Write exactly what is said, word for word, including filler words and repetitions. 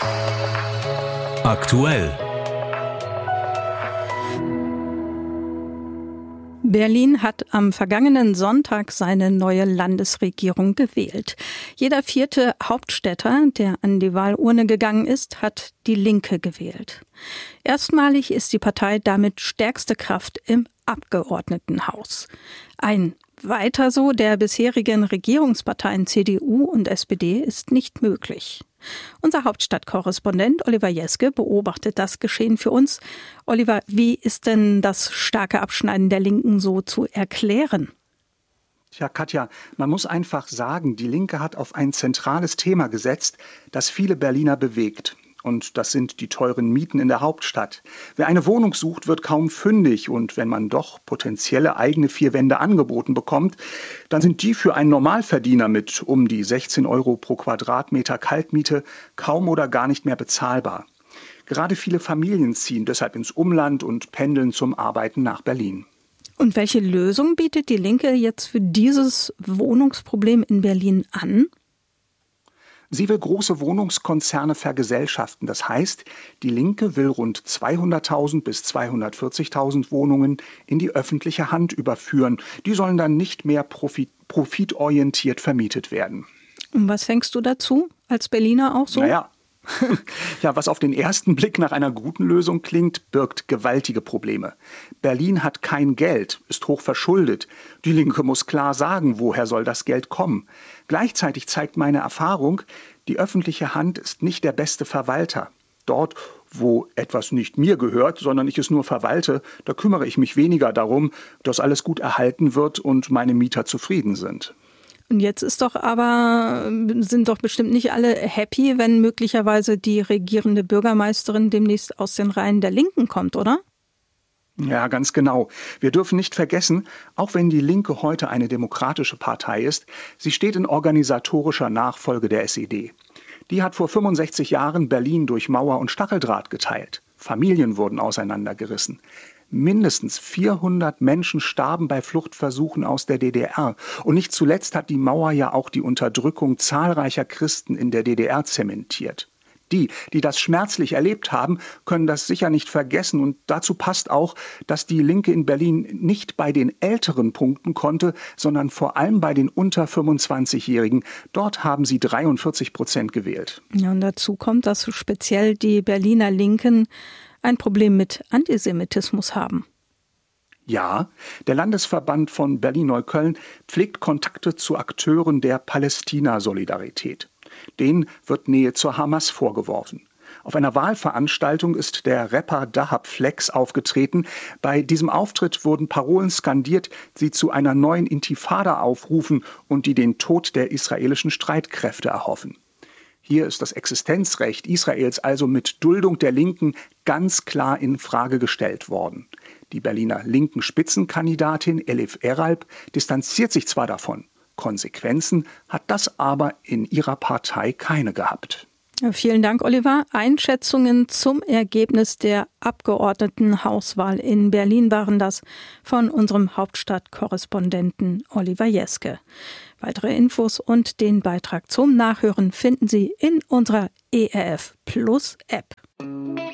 Aktuell. Berlin hat am vergangenen Sonntag seine neue Landesregierung gewählt. Jeder vierte Hauptstädter, der an die Wahlurne gegangen ist, hat die Linke gewählt. Erstmalig ist die Partei damit stärkste Kraft im Abgeordnetenhaus. Ein Weiter so der bisherigen Regierungsparteien C D U und S P D ist nicht möglich. Unser Hauptstadtkorrespondent Oliver Jeske beobachtet das Geschehen für uns. Oliver, wie ist denn das starke Abschneiden der Linken so zu erklären? Tja, Katja, man muss einfach sagen, die Linke hat auf ein zentrales Thema gesetzt, das viele Berliner bewegt. Und das sind die teuren Mieten in der Hauptstadt. Wer eine Wohnung sucht, wird kaum fündig. Und wenn man doch potenzielle eigene vier Wände angeboten bekommt, dann sind die für einen Normalverdiener mit um die sechzehn Euro pro Quadratmeter Kaltmiete kaum oder gar nicht mehr bezahlbar. Gerade viele Familien ziehen deshalb ins Umland und pendeln zum Arbeiten nach Berlin. Und welche Lösung bietet die Linke jetzt für dieses Wohnungsproblem in Berlin an? Sie will große Wohnungskonzerne vergesellschaften. Das heißt, die Linke will rund zweihunderttausend bis zweihundertvierzigtausend Wohnungen in die öffentliche Hand überführen. Die sollen dann nicht mehr profit- profitorientiert vermietet werden. Und was denkst du dazu, als Berliner auch so? Naja. Ja, was auf den ersten Blick nach einer guten Lösung klingt, birgt gewaltige Probleme. Berlin hat kein Geld, ist hoch verschuldet. Die Linke muss klar sagen, woher soll das Geld kommen. Gleichzeitig zeigt meine Erfahrung, die öffentliche Hand ist nicht der beste Verwalter. Dort, wo etwas nicht mir gehört, sondern ich es nur verwalte, da kümmere ich mich weniger darum, dass alles gut erhalten wird und meine Mieter zufrieden sind. Und jetzt ist doch aber, sind doch bestimmt nicht alle happy, wenn möglicherweise die regierende Bürgermeisterin demnächst aus den Reihen der Linken kommt, oder? Ja, ganz genau. Wir dürfen nicht vergessen, auch wenn die Linke heute eine demokratische Partei ist, sie steht in organisatorischer Nachfolge der S E D. Die hat vor fünfundsechzig Jahren Berlin durch Mauer und Stacheldraht geteilt. Familien wurden auseinandergerissen. Mindestens vierhundert Menschen starben bei Fluchtversuchen aus der D D R. Und nicht zuletzt hat die Mauer ja auch die Unterdrückung zahlreicher Christen in der D D R zementiert. Die, die das schmerzlich erlebt haben, können das sicher nicht vergessen. Und dazu passt auch, dass die Linke in Berlin nicht bei den Älteren punkten konnte, sondern vor allem bei den unter fünfundzwanzigjährigen. Dort haben sie dreiundvierzig Prozent gewählt. Ja, und dazu kommt, dass speziell die Berliner Linken ein Problem mit Antisemitismus haben. Ja, der Landesverband von Berlin-Neukölln pflegt Kontakte zu Akteuren der Palästina-Solidarität. Denen wird Nähe zur Hamas vorgeworfen. Auf einer Wahlveranstaltung ist der Rapper Dahab Flex aufgetreten. Bei diesem Auftritt wurden Parolen skandiert, die zu einer neuen Intifada aufrufen und die den Tod der israelischen Streitkräfte erhoffen. Hier ist das Existenzrecht Israels also mit Duldung der Linken ganz klar in Frage gestellt worden. Die Berliner linken Spitzenkandidatin Elif Eralp distanziert sich zwar davon, Konsequenzen hat das aber in ihrer Partei keine gehabt. Ja, vielen Dank, Oliver. Einschätzungen zum Ergebnis der Abgeordnetenhauswahl in Berlin waren das von unserem Hauptstadtkorrespondenten Oliver Jeske. Weitere Infos und den Beitrag zum Nachhören finden Sie in unserer E R F Plus App.